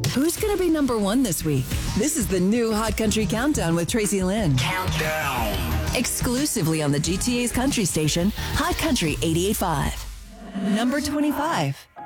Who's going to be number one this week? This is the new Hot Country Countdown with Tracy Lynn. Countdown. Exclusively on the GTA's country station, Hot Country 88.5. Number 25.